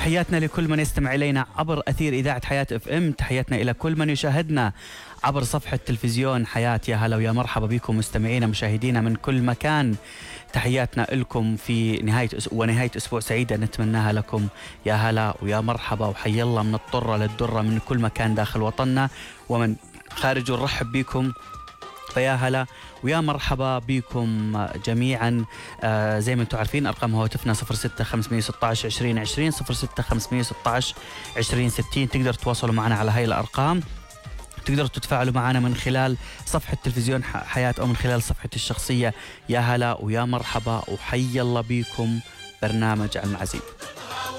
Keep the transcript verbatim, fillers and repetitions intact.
تحياتنا لكل من يستمع إلينا عبر أثير إذاعة حياة اف ام، تحياتنا إلى كل من يشاهدنا عبر صفحة تلفزيون حياة. يا هلا ويا مرحبا بكم مستمعينا مشاهدينا من كل مكان. تحياتنا لكم في نهاية ونهاية أسبوع سعيدة نتمناها لكم. يا هلا ويا مرحبا وحي الله من الطرة للدرة من كل مكان داخل وطننا ومن خارجه. نرحب بكم، فيا هلا ويا مرحبا بكم جميعا. آه زي ما انتم عارفين ارقام هواتفنا صفر ستة خمسمية وستة عشر عشرين عشرين صفر ستة خمسمية وستة عشر عشرين ستين. تقدروا تتواصلوا معنا على هاي الارقام، تقدروا تتفاعلوا معنا من خلال صفحة تلفزيون حياة او من خلال صفحتي الشخصية. يا هلا ويا مرحبا وحي الله بكم برنامج المعازيم.